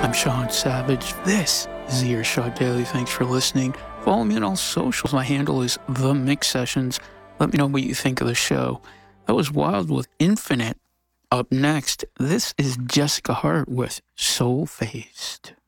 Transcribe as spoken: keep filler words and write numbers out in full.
I'm Sean Savage. This is the Earshot Daily. Thanks for listening. Follow me on all socials. My handle is The Mix Sessions. Let me know what you think of the show. That was Wild with Infinite. Up next, this is Jessica Hart with Soul Faced.